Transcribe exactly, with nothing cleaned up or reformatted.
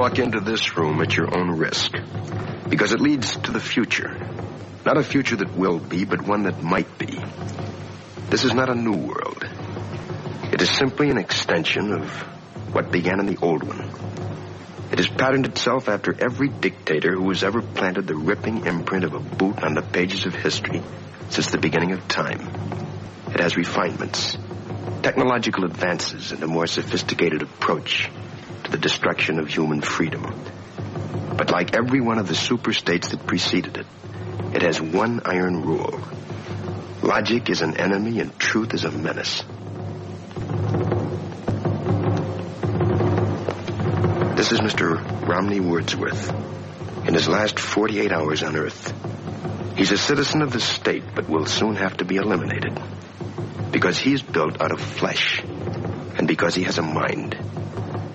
walk into this room at your own risk. Because it leads to the future. Not a future that will be, but one that might be. This is not a new world. It is simply an extension of what began in the old one. It has patterned itself after every dictator who has ever planted the ripping imprint of a boot on the pages of history since the beginning of time. It has refinements, technological advances, and a more sophisticated approach to the destruction of human freedom. But like every one of the superstates that preceded it, it has one iron rule. Logic is an enemy and truth is a menace. This is Mister Romney Wordsworth. In his last forty-eight hours on Earth, he's a citizen of the state, but will soon have to be eliminated. Because he is built out of flesh, and because he has a mind.